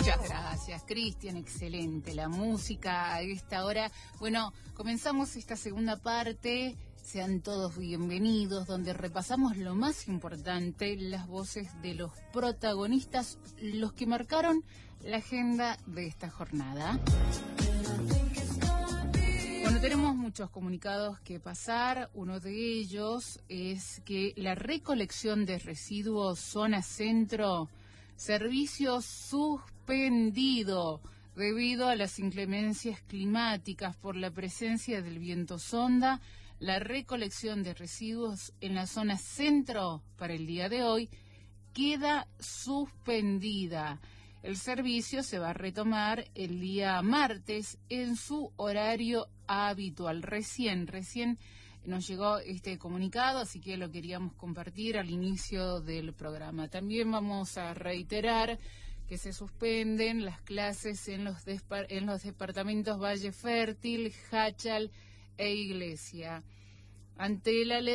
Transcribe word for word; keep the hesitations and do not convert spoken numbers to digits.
Muchas gracias, Cristian, excelente la música a esta hora. Bueno, comenzamos esta segunda parte, sean todos bienvenidos, donde repasamos lo más importante, las voces de los protagonistas, los que marcaron la agenda de esta jornada. Bueno, tenemos muchos comunicados que pasar. Uno de ellos es que la recolección de residuos zona centro, servicio suspendido debido a las inclemencias climáticas por la presencia del viento sonda. La recolección de residuos en la zona centro para el día de hoy queda suspendida. El servicio se va a retomar el día martes en su horario habitual. Recién, recién nos llegó este comunicado, así que lo queríamos compartir al inicio del programa. También vamos a reiterar que se suspenden las clases en los, despa- en los departamentos Valle Fértil, Jáchal e Iglesia. Ante la